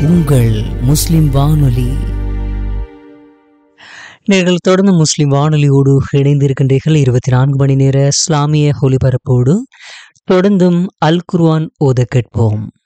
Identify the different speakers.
Speaker 1: உங்கள் முஸ்லிம் வானொலி. நீங்கள் தொடர்ந்து முஸ்லிம் வானொலியோடு இணைந்திருக்கின்றீர்கள். 24 மணி நேர இஸ்லாமிய ஒலிபரப்போடு தொடர்ந்தும் அல் குர்ஆன் ஓத கேட்போம்.